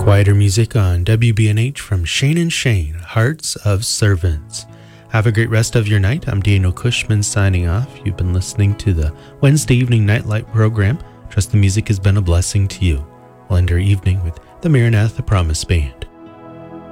Quieter music on WBNH from Shane and Shane, Hearts of Servants. Have a great rest of your night. I'm Daniel Cushman signing off. You've been listening to the Wednesday evening Nightlight program. Trust the music has been a blessing to you. We'll end our evening with the Maranatha Promise Band.